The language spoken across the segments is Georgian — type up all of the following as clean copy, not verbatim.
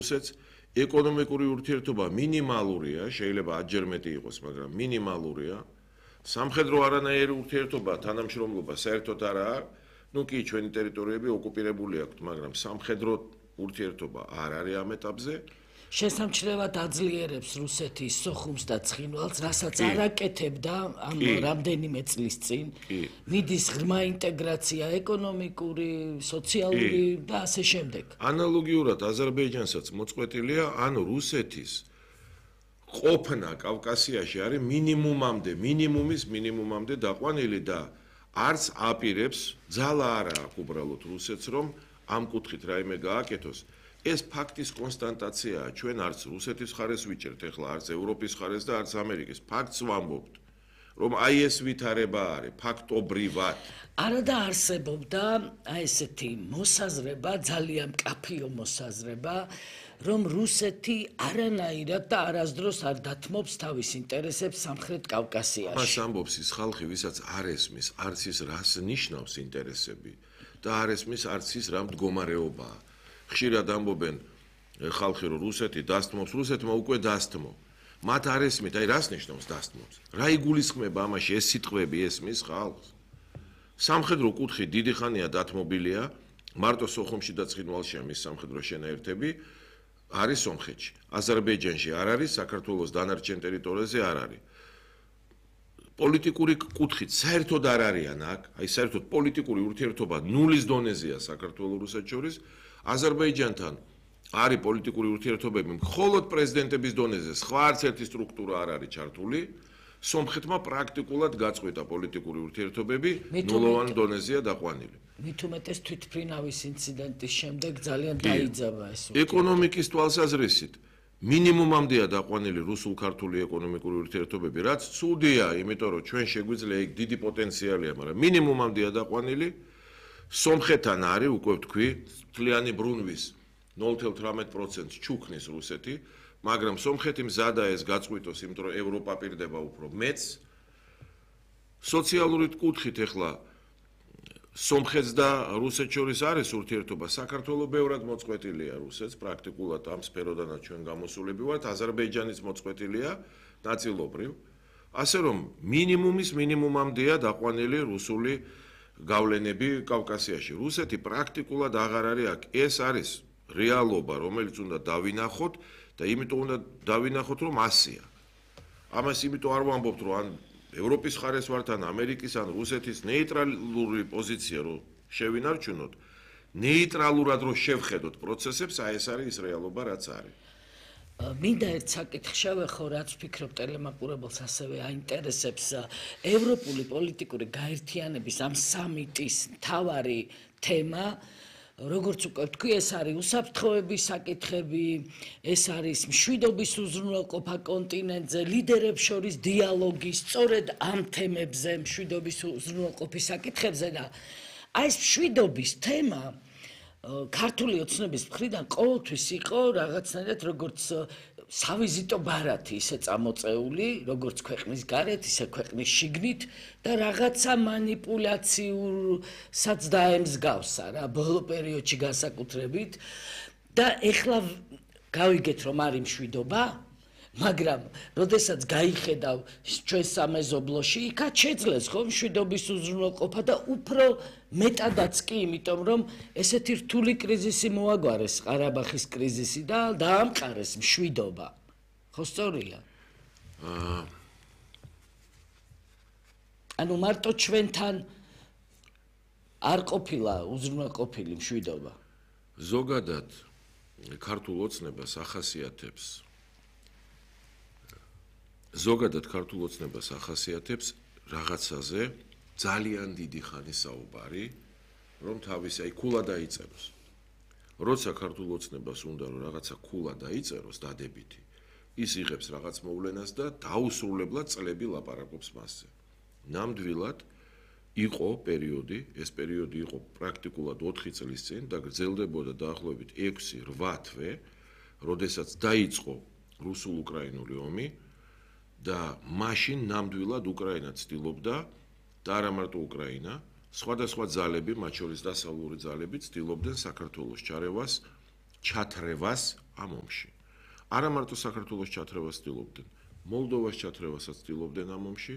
რუსეთს ეკონომიკური ურთიერთობა მინიმალურია, შეიძლება 10-ჯერ მეტი იყოს, მაგრამ მინიმალურია. სამხედრო არანაირი ურთიერთობა, თანამშრომლობა საერთოდ არა აქვს. ნუ კი ჩვენი ტერიტორიები ოკუპირებული აქვს, მაგრამ სამხედრო ურთიერთობა არ არის ამ ეტაპზე. შესამჩნევად აძლიერებს რუსეთის სოხუმს და ცხინვალს, რასაც არ აკეთებდა ამ რამდენიმე წლის წინ. მიდის ღრმა ინტეგრაცია ეკონომიკური, სოციალური და ასე შემდეგ. ანალოგიურად აზერბაიჯანსაც მოწყვეტილია, ანუ რუსეთის ყოფნა კავკასიაში არის მინიმუმამდე დაყვანილი და არც აპირებს, ძალა არა აქვს უბრალოდ რუსეთს, რომ ამ კუთხით რაიმე გააკეთოს. ეს ფაქტის კონსტანტაციაა, ჩვენ არც რუსეთის მხარეს ვიჭერთ, ეხლა არც ევროპის მხარეს და არც ამერიკის. ფაქტს ვამბობთ, რომ აი ეს ვითარება არის, ფაქტობრივად. არადა არსებობდა ესეთი მოსაზრება, ძალიან მკაფიო მოსაზრება, რომ რუსეთი არანაირად და არასდროს არ დათმობს თავის ინტერესებს სამხრეთ კავკასიაში. მას ამბობს ის ხალხი, ვისაც არ ესმის, არც ის რას ნიშნავს ინტერესები და არ ესმის, არც ის რა მდგომარეობაა. ხშირად ამბობენ ხალხი, რომ რუსეთი დასთმობს, რუსეთმა უკვე დასთმო. მათ არ ესმით, აი რას ნიშნავს დასთმობს? რა იგულისხმება ამაში ეს სიტყვები ესმის ხალხს? სამხედრო კუთხით დიდი ხანია დათმობილია, მარტო სოხუმში და ცხინვალში ამის სამხედრო შენაერთები არის სომხეთში. აზერბაიჯანში არ არის, საქართველოს დანარჩენ ტერიტორიაზე არ არის. პოლიტიკური კუთხით საერთოდ არ არიან აქ, აი საერთოდ პოლიტიკური ურთიერთობა ნულის დონეზეა საქართველოს რუსეთს შორის. აზერბაიჯანთან არის პოლიტიკური ურთიერთობები მხოლოდ პრეზიდენტების დონეზე, სხვა არც ერთი სტრუქტურა არ არის ჩართული. სომხეთმა პრაქტიკულად გაწყვეტა პოლიტიკური ურთიერთობები, ნულოვან დონეზეა დაყვანილი. მით უმეტეს თვითმფრინავის ინციდენტის შემდეგ ძალიან დაიძაბა ეს. ეკონომიკის თვალსაზრისით მინიმუმამდეა დაყვანილი რუსულ-ქართული ეკონომიკური ურთიერთობები, რაც ცუდია, იმიტომ რომ ჩვენ შეგვიძლია იქ დიდი პოტენციალია, მაგრამ მინიმუმამდეა დაყვანილი. სომხეთთან არის, უკვე ვთქვი, მთლიანი ბრუნვის 0.18% ჩუქნის რუსეთი, მაგრამ სომხეთი მზადა ეს გაწყვიტოს, იმიტომ რომ ევროპა პირდება უფრო მეც. სოციალური კუთხით ეხლა სომხეთს და რუსეთს შორის არის ურთიერთობა, საქართველოს ბევრად მოწყვეტილია რუსეთს, პრაქტიკულად ამ სფეროდანაც ჩვენ გამოსულები ვართ, აზერბაიჯანის მოწყვეტილია ნაწილობრივ. ასე რომ მინიმუმის მინიმუმამდეა დაყვანილი რუსული გავლენები კავკასიაში. რუსეთი პრაქტიკულად აღარ არის აქ. ეს არის რეალობა, რომელიც უნდა დავინახოთ და იმიტომ უნდა დავინახოთ, რომ ასია. ამას იმიტომ არ ვამბობთ, რომ ან ევროპის მხარეს ვართ, ან ამერიკის, ან რუსეთის ნეიტრალური პოზიცია რომ შევინარჩუნოთ, ნეიტრალურად რომ შევხედოთ პროცესებს, აი ეს არის ის რეალობა, რაც არის. მინდა ერთ საკითხს შევეხო, რაც ვფიქრობ ტელემაყურებელს ასევე აინტერესებს. ევროპული პოლიტიკური გაერთიანების ამ სამიტის მთავარი თემა, როგორც უკვე ვთქვი, ეს არის უსაფრთხოების საკითხები, ეს არის მშვიდობის უზრუნველყოფა კონტინენტზე, ლიდერებს შორის დიალოგი სწორედ ამ თემებზე, მშვიდობის უზრუნველყოფის საკითხებზე და აი ეს მშვიდობის თემა ქართული ოცნების მხრიდან ყოველთვის იყო რაღაცნაირად როგორც სავიზიტო ბარათი ისე წამოწეული, როგორც ქვეყნის გარეთ, ისე ქვეყნის შიგნით და რაღაცა მანიპულაციურსაც დაემსგავსა რა ბოლო პერიოდში განსაკუთრებით და ეხლა გავიგეთ რომ არის მშვიდობა, მაგრამ როდესაც გაიხედავ ჩვენ სამეზობლოში, იქაც შეძლეს ხო მშვიდობის უზრუნველყოფა და უფრო მეტადაც კი, იმიტომ რომ ესეთი რთული კრიზისი მოაგვარეს ყარაბაღის კრიზისი და დაამყარეს მშვიდობა. ხო სწორია? ანუ მარტო ჩვენთან არ ყოფილა უზრუნველყოფილი მშვიდობა. ზოგადად ქართულ ოცნებას ახასიათებს რაღაცაზე ძალიან დიდი ხანი საუბარი, რომ თავის აი ქულა დაიწეროს. როცა ქართულ ოცნებას უნდა რომ რაღაცა ქულა დაიწეროს დადებითი, ის იღებს რაღაც მოვლენას და დაუსრულებლად წლები ლაპარაკობს მასზე. ნამდვილად იყო პერიოდი, ეს პერიოდი იყო პრაქტიკულად 4 წლის წინ და გრძელდებოდა დაახლოებით 6-8 თვე, როდესაც დაიწყო რუსულ-უკრაინული ომი და მაშინ ნამდვილად უკრაინა ცდილობდა და არა მარტო უკრაინა, სხვადასხვა ძალები, მათ შორის დასავლური ძალები ცდილობდნენ საქართველოს ჩათრევას ამ ომში. არა მარტო საქართველოს ჩათრევას ცდილობდნენ, მოლდოვას ჩათრევასაც ცდილობდნენ ამ ომში,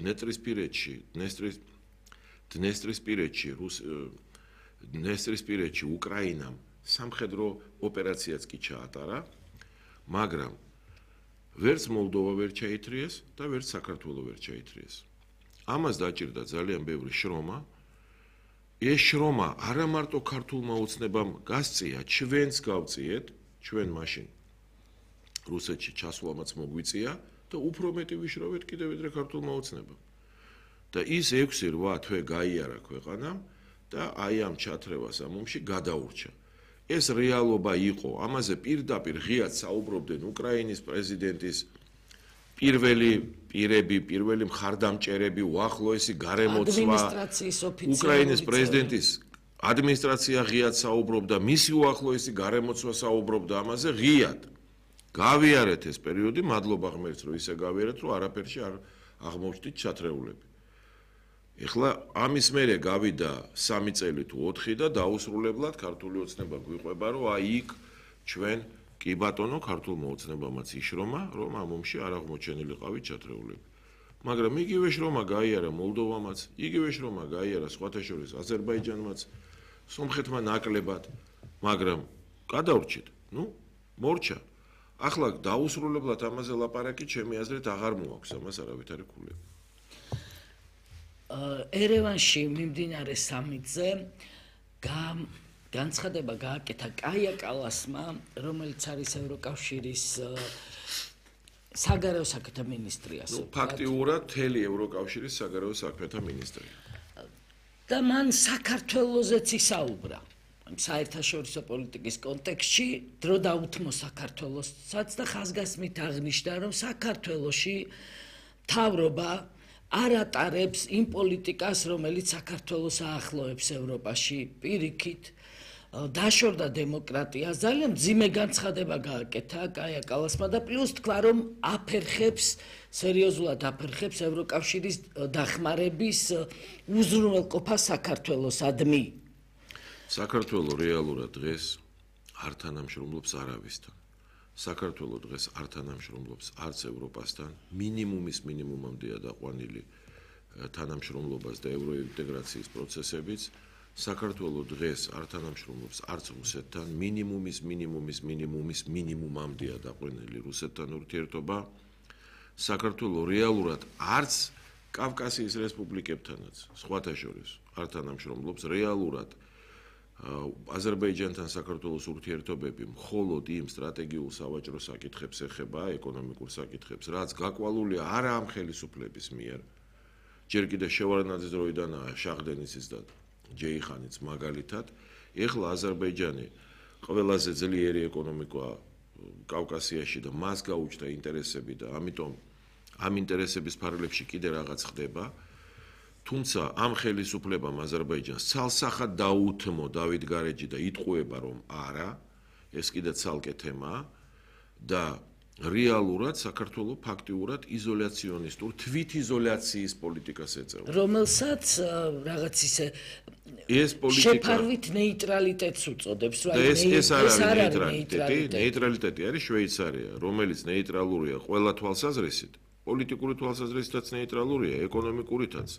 დნესტრისპირეთში უკრაინამ სამხედრო ოპერაციაც კი ჩაატარა, მაგრამ ვერც მოლდოვა ვერ ჩაითრიეს და ვერც საქართველო ვერ ჩაითრიეს. ამას დაჭირდა ძალიან ბევრი შრომა. ეს შრომა არა მარტო ქართულმა ოცნებამ გასწია, ჩვენც გავწიეთ, ჩვენ მაშინ რუსეთში ჩასვლამაც მოგვიწია და უფრო მეტი ვიშროვეთ კიდევ ვიდრე ქართულმა ოცნებამ. და ის 6-8 თვე გაიარა ქვეყანამ და აი ამ ჩათრევას ამ ომში გადაურჩა. ეს რეალობა იყო, ამაზე პირდაპირ ღიად საუბრობდნენ უკრაინის პრეზიდენტის პირველი პირები, პირველი მხარდამჭერები, უახლოესი გარემოცვა, უკრაინის პრეზიდენტის ადმინისტრაცია ღიად საუბრობდა, მისი უახლოესი გარემოცვა საუბრობდა ამაზე ღიად. გავიარეთ ეს პერიოდი, მადლობა ღმერთს, რომ ისე გავიარეთ, რომ არაფერში არ აღმოჩნდით ჩათრეულები. ეხლა ამის მერე გავიდა 3 წელი თუ 4 და დაუსრულებლად ქართული ოცნება გვიყვება, რომ აი იქ ჩვენ კი ბატონო ქართულმა ოცნებამაც იშრომა, რომ ამ ომში არ აღმოჩენილიყავით ჩათრეულები. მაგრამ იგივე შრომა გაიარა მოლდოვამაც, იგივე შრომა გაიარა სხვათა შორის აზერბაიჯანმაც, სომხეთმა ნაკლებად, მაგრამ გადავრჩით, მორჩა. ახლა დაუსრულებლად ამაზე ლაპარაკი ჩემი აზრით აღარ მოაქვს, ამას არავითარი ქულები. ერევანში მიმდინარე სამიტზე განცხადება გააკეთა კაია კალასმა, რომელიც არის ევროკავშირის საგარეო საქმეთა მინისტრია. ფაქტიურად მთელი ევროკავშირის საგარეო საქმეთა მინისტრია. და მან საქართველოზეც ისაუბრა. საერთაშორისო პოლიტიკის კონტექსტში დრო დაუთმო საქართველოსაც და ხაზგასმით აღნიშნა, რომ საქართველოში მთავრობა არ ატარებს იმ პოლიტიკას, რომელიც საქართველოს აახლოებს ევროპაში, პირიქით დაშორდა დემოკრატია, ძალიან მძიმე განცხადება გააკეთა კაია კალასმა და პლუს თქვა, რომ სერიოზულად აფერხებს ევროკავშირის დახმარების უზრუნველყოფას საქართველოსადმი. საქართველო რეალურად დღეს არ თანამშრომლობს არავისთან. საქართველო დღეს არ თანამშრომლობს არც ევროპასთან, მინიმუმის მინიმუმამდეა დაყვანილი თანამშრომლობას და ევროინტეგრაციის პროცესებიც. საქართველო დღეს არ თანამშრომლობს არც რუსეთთან, მინიმუმის მინიმუმამდეა დაყვანილი რუსეთთან ურთიერთობა. საქართველო რეალურად არც კავკასიის რესპუბლიკებთანაც, სხვათა შორის არ თანამშრომლობს რეალურად. აზერბაიჯანთან საქართველოს ურთიერთობები მხოლოდ იმ სტრატეგიულ სავაჭრო საკითხებს ეხება, ეკონომიკურ საკითხებს, რაც გაკვალულია არა ამ ხელისუფლების მიერ. ჯერ კიდევ შევარდნაძის დროიდანაა შაჰდენიცის და ჯეიხანის მაგალითად. ეხლა აზერბაიჯანი ყველაზე ძლიერი ეკონომიკაა კავკასიაში და მას გაუჩნდა ინტერესები და ამიტომ ამ ინტერესების ფარგლებში კიდე რაღაც ხდება. თუმცა ამ ხელისუფლებამ აზერბაიჯანს ცალსახად დაუთმო დავით გარეჯი და იტყუება, რომ არა, ეს კიდე ცალკე თემაა და რეალურად საქართველო ფაქტიურად იზოლაციონისტურ თვითიზოლაციის პოლიტიკას ეწევა. რომელსაც რაღაც ისე შეფარვით ნეიტრალიტეტს უწოდებს, რომ ეს არ არის ნეიტრალიტეტი არის შვეიცარია, რომელიც ნეიტრალურია ყველა თვალსაზრისით, პოლიტიკური თვალსაზრისითაც ნეიტრალურია, ეკონომიკურითაც.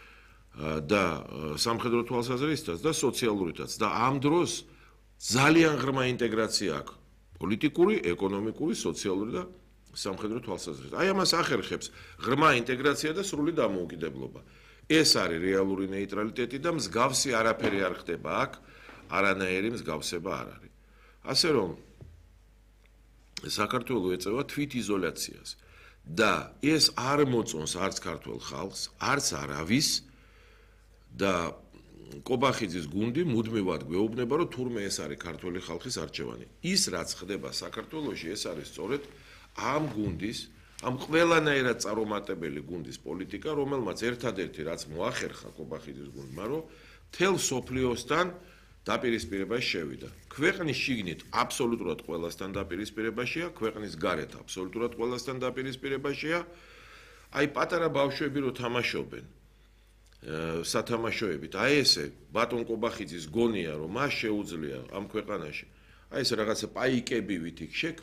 და სამხედრო თვალსაზრისითაც და სოციალურითაც და ამ დროს ძალიან ღრმა ინტეგრაცია აქვს პოლიტიკური, ეკონომიკური, სოციალური და სამხედრო თვალსაზრისით. აი ამას ახერხებს ღრმა ინტეგრაცია და სრული დამოუკიდებლობა. ეს არის რეალური ნეიტრალიტეტი და მსგავსი არაფერი არ ხდება აქ, არანაირი მსგავსება არ არის. ასე რომ საქართველო ეწევა თვითიზოლაციას და ეს არ მოწონს არც ქართულ ხალხს, არც არავის და კობახიძის გუნდი მუდმივად გვეუბნება, რომ თურმე ეს არის ქართული ხალხის არჩევანი. ის რაც ხდება საქართველოში, ეს არის სწორედ ამ გუნდის, ამ ყველანაირად წარუმატებელი გუნდის პოლიტიკა, რომელმაც ერთადერთი რაც მოახერხა კობახიძის გუნდმა, რომ თელ სოფლიოსთან დაპირისპირებაში შევიდა. ქვეყნის შიგნით აბსოლუტურად ყველასთან დაპირისპირებაშია, ქვეყნის გარეთ აბსოლუტურად ყველასთან დაპირისპირებაშია. აი პატარა ბავშვები რო თამაშობენ სათამაშოებით. აი ესე ბატონ კობახიძის გონია, რომ მას შეუძლია ამ ქვეყანაში აი ეს რაღაცა პაიკები ვითიქ